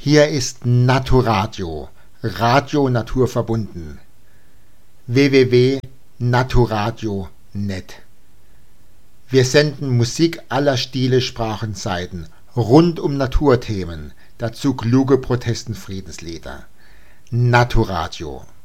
Hier ist Naturadio, Radio naturverbunden. www.naturadio.net. Wir senden Musik aller Stile, Sprachen, Zeiten, rund um Naturthemen, dazu kluge Protest- und Friedenslieder. Naturadio.